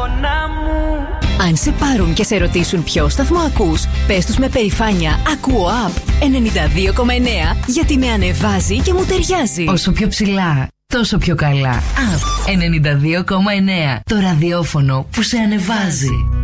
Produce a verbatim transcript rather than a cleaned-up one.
Αν σε πάρουν και σε ρωτήσουν ποιο σταθμό ακούς, πες τους με περηφάνεια «Ακούω Απ» ενενήντα δύο κόμμα εννέα, γιατί με ανεβάζει και μου ταιριάζει. Όσο πιο ψηλά, τόσο πιο καλά. Απ ενενήντα δύο κόμμα εννέα, το ραδιόφωνο που σε ανεβάζει.